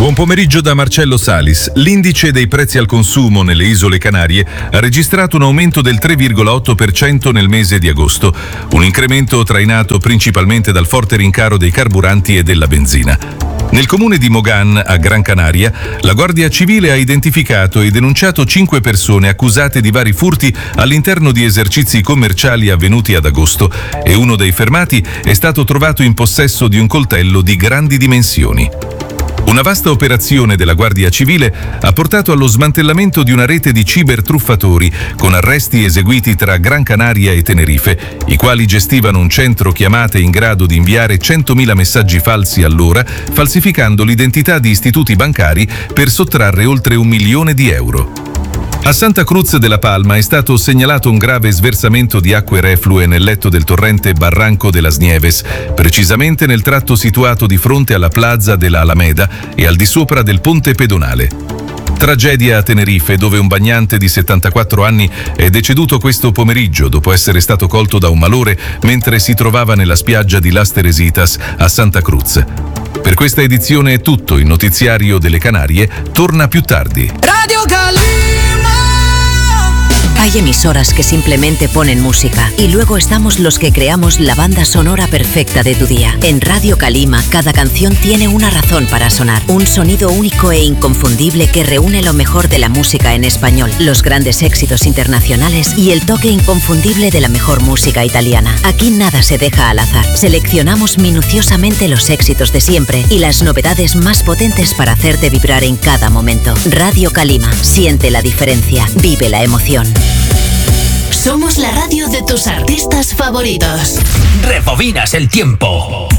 Buon pomeriggio da Marcello Salis. L'indice dei prezzi al consumo nelle isole Canarie ha registrato un aumento del 3,8% nel mese di agosto, un incremento trainato principalmente dal forte rincaro dei carburanti e della benzina. Nel comune di Mogan, a Gran Canaria, la Guardia Civile ha identificato e denunciato 5 persone accusate di vari furti all'interno di esercizi commerciali avvenuti ad agosto e uno dei fermati è stato trovato in possesso di un coltello di grandi dimensioni. Una vasta operazione della Guardia Civile ha portato allo smantellamento di una rete di cibertruffatori con arresti eseguiti tra Gran Canaria e Tenerife, i quali gestivano un centro chiamate in grado di inviare 100.000 messaggi falsi all'ora, falsificando l'identità di istituti bancari per sottrarre oltre 1 milione di euro. A Santa Cruz de la Palma è stato segnalato un grave sversamento di acque reflue nel letto del torrente Barranco de las Nieves, precisamente nel tratto situato di fronte alla Plaza della Alameda e al di sopra del ponte pedonale. Tragedia a Tenerife, dove un bagnante di 74 anni è deceduto questo pomeriggio dopo essere stato colto da un malore mentre si trovava nella spiaggia di Las Teresitas a Santa Cruz. Per questa edizione è tutto, il notiziario delle Canarie torna più tardi. Radio Calima. Hay emisoras que simplemente ponen música y luego estamos los que creamos la banda sonora perfecta de tu día. En Radio Calima, cada canción tiene una razón para sonar. Un sonido único e inconfundible que reúne lo mejor de la música en español, los grandes éxitos internacionales y el toque inconfundible de la mejor música italiana. Aquí nada se deja al azar. Seleccionamos minuciosamente los éxitos de siempre y las novedades más potentes para hacerte vibrar en cada momento. Radio Calima, siente la diferencia, vive la emoción. Somos la radio de tus artistas favoritos. Rebobinas el tiempo.